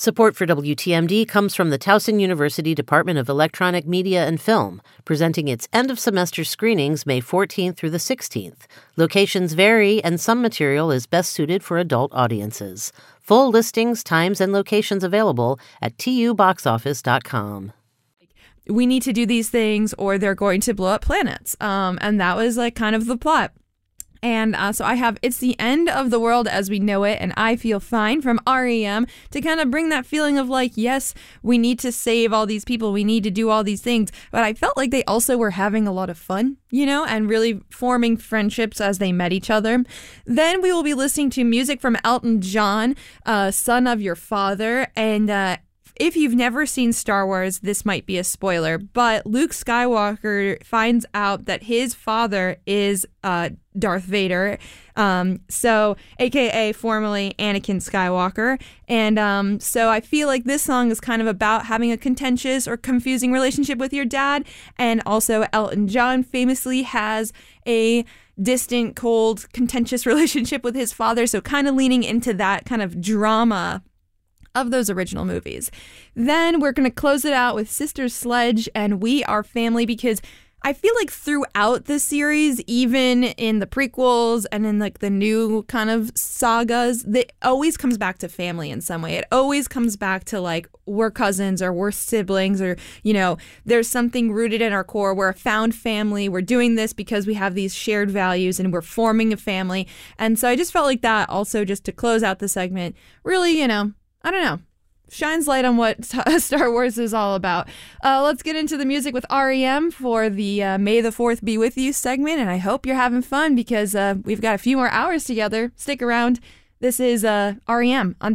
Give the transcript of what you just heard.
Support for WTMD comes from the Towson University Department of Electronic Media and Film, presenting its end-of-semester screenings May 14th through the 16th. Locations vary, and some material is best suited for adult audiences. Full listings, times, and locations available at tuboxoffice.com. We need to do these things or they're going to blow up planets. And that was like kind of the plot. And so I have It's the End of the World as We Know It and I Feel Fine from REM to kind of bring that feeling of like, yes, we need to save all these people. We need to do all these things. But I felt like they also were having a lot of fun, you know, and really forming friendships as they met each other. Then we will be listening to music from Elton John, Son of Your Father. And if you've never seen Star Wars, this might be a spoiler, but Luke Skywalker finds out that his father is Darth Vader, so aka formerly Anakin Skywalker. And so I feel like this song is kind of about having a contentious or confusing relationship with your dad. And also Elton John famously has a distant, cold, contentious relationship with his father. So kind of leaning into that kind of drama of those original movies. Then we're going to close it out with Sister Sledge and We Are Family, because I feel like throughout the series, even in the prequels and in like the new kind of sagas, it always comes back to family in some way. It always comes back to like, we're cousins or we're siblings, or, you know, there's something rooted in our core. We're a found family. We're doing this because we have these shared values and we're forming a family. And so I just felt like that also, just to close out the segment, really, you know, I don't know, shines light on what Star Wars is all about. Let's get into the music with REM for the May the 4th Be With You segment, and I hope you're having fun because we've got a few more hours together. Stick around. This is REM on